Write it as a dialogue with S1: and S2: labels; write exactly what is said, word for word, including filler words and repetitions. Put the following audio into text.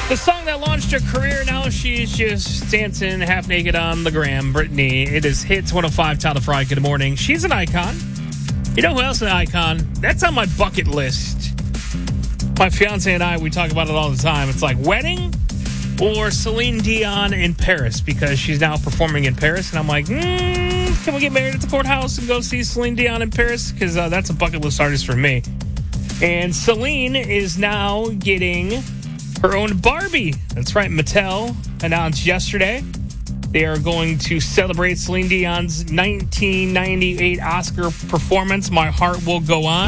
S1: The song that launched her career, now she's just dancing half naked on the gram. Brittany, it is Hits one oh five, Tyler Fry. Good morning. She's an icon. You know who else is an icon? That's on my bucket list. My fiance and I, we talk about it all the time. It's like wedding or Celine Dion in Paris, because she's now performing in Paris. And I'm like, hmm, can we get married at the courthouse and go see Celine Dion in Paris? Because uh, that's a bucket list artist for me. And Celine is now getting her own Barbie. That's right. Mattel announced yesterday they are going to celebrate Celine Dion's nineteen ninety-eight Oscar performance, My Heart Will Go On.